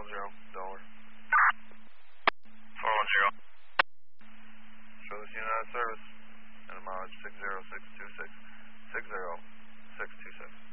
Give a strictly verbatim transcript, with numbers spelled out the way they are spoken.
one zero, Delaware. four one zero. Show this unit out of service at a mileage six zero six two six, six zero six two six.